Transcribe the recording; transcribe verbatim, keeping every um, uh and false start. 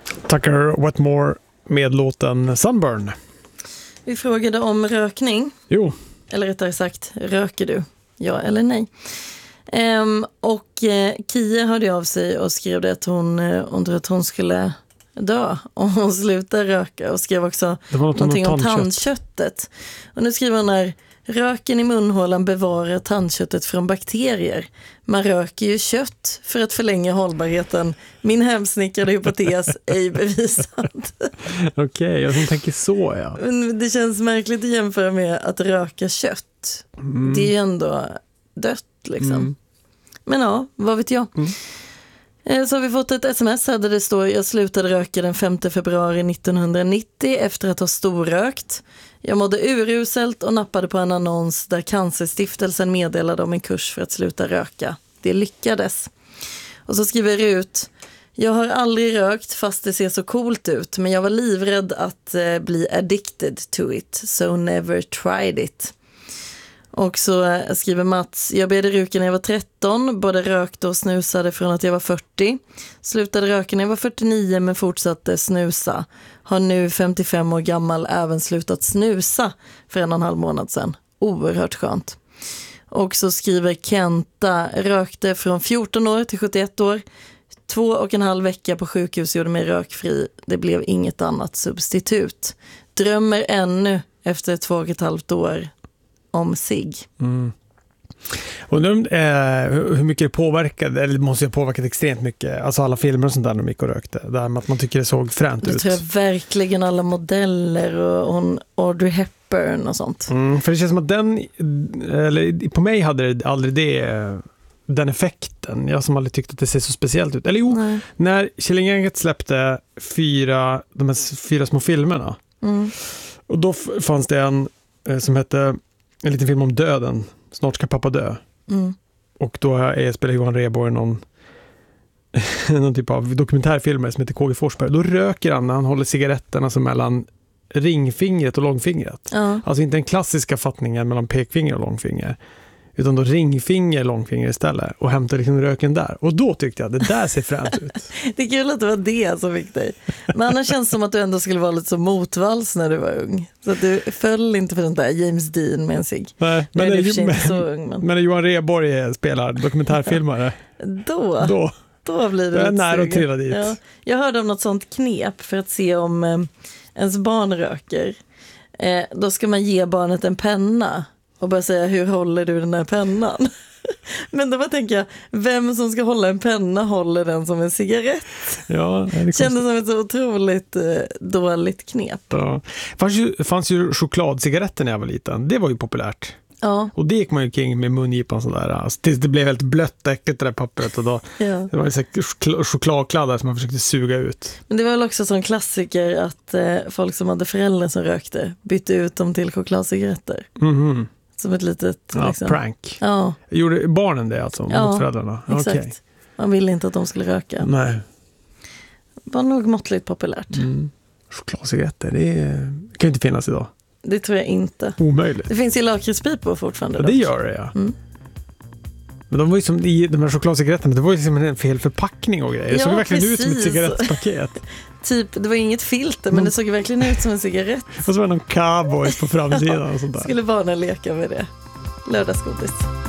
Tucker Wetmore med låten Sunburn. Vi frågade om rökning. Jo. Eller rättare sagt, röker du? Ja eller nej? Um, och uh, Kia hörde av sig och skrev det att hon, uh, hon trodde att hon skulle dö om hon slutar röka. Och skrev också någonting om tandkött. tandköttet. Och nu skriver hon här: röken i munhålan bevarar tandköttet från bakterier. Man röker ju kött för att förlänga hållbarheten. Min hemsnickrade hypotes ej bevisad. Okej, okay, jag som tänker så, ja. Men det känns märkligt att jämföra med att röka kött. Mm. Det är ju ändå dött, liksom. Mm. Men ja, vad vet jag. Mm. Så har vi fått ett sms här där det står: jag slutade röka den femte februari nittonhundranittio efter att ha storrökt. Jag mådde uruselt och nappade på en annons där Cancerstiftelsen meddelade om en kurs för att sluta röka. Det lyckades. Och så skriver Rut: jag har aldrig rökt fast det ser så coolt ut, men jag var livrädd att eh, bli addicted to it, so never tried it. Och så eh, skriver Mats: jag började röka när jag var tretton, både rökte och snusade från att jag var fyrtio. Slutade röka när jag var fyrtionio men fortsatte snusa. Har nu femtiofem år gammal även slutat snusa för en och en halv månad sedan. Oerhört skönt. Och så skriver Kenta: rökte från fjorton år till sjuttioett år. Två och en halv vecka på sjukhus gjorde mig rökfri. Det blev inget annat substitut. Drömmer ännu efter två och ett halvt år om sig. Mm. Och nu, eh, hur mycket det påverkade, eller det måste ju ha påverkat extremt mycket, alltså alla filmer och sånt där när de gick och rökte, där med att man tycker det såg fränt ut. Det tror jag verkligen, alla modeller och hon Audrey Hepburn och sånt. Mm, för det känns som att den, eller på mig hade det aldrig det, den effekten. Jag som aldrig tyckte att det ser så speciellt ut. Eller jo, Nej. när Killinggänget släppte fyra, de här fyra små filmerna, mm. och då f- fanns det en eh, som hette en liten film om döden. Snart ska pappa dö. Mm. Och då är, spelar Johan Rheborg någon, någon typ av dokumentärfilmer som heter K G Forsberg. Då röker han när han håller cigaretten alltså mellan ringfingret och långfingret. Ja. Alltså inte den klassiska fattningen mellan pekfinger och långfinger. Utan då ringfinger, långfinger istället. Och hämtar liksom röken där. Och då tyckte jag, det där ser fränt ut. Det är kul att det var det som fick dig. Men annars känns det som att du ändå skulle vara lite så motvalls när du var ung. Så att du föll inte för den där James Dean med en cigg. Nej, men, Nej, det är inte så ung. Men, men när Johan Rheborg spelar dokumentärfilmare. då, då, då blir det jag är nära att trilla dit. Ja, jag hörde om något sånt knep för att se om eh, ens barn röker. Eh, då ska man ge barnet en penna. Och bara säga, hur håller du den här pennan? Men då bara tänker jag, vem som ska hålla en penna håller den som en cigarett. Ja, det kändes som ett så otroligt eh, dåligt knep. Ja. Fanns ju, fanns ju chokladcigaretter när jag var liten. Det var ju populärt. Ja. Och det gick man ju kring med mungipan sådär. Alltså, tills det blev helt blött äckligt det där pappret. Och då, ja. Det var ju så ch- chokladkladdar som man försökte suga ut. Men det var väl också sån klassiker att eh, folk som hade föräldrar som rökte bytte ut dem till chokladcigaretter. Mhm. Som ett litet ja, liksom. prank. Ja. Gjorde barnen det alltså ja, mot föräldrarna? Exakt. Okay. Man ville inte att de skulle röka. Nej. Det var nog måttligt populärt. Mm. Chokladcigaretter, det, är, det kan ju inte finnas idag. Det tror jag inte. Omöjligt. Det finns ju lakritspipor fortfarande. Ja, det gör det, ja. Mm. Men de var ju som i de här chokladcigaretterna, det var ju som en fel förpackning och grejer. Det ja, såg verkligen precis. ut som ett cigarettpaket. Typ, det var inget filter, men det såg verkligen ut som en cigarett. Och så var det någon cowboys på framsidan och sånt där. Skulle barnen leka med det. Lördagsgodis.